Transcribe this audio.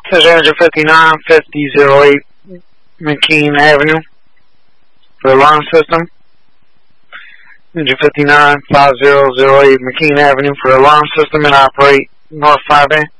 This is Engine 59, 5008 McKean Avenue for alarm system. Engine 59, 5008 McKean Avenue for alarm system and operate North 5A.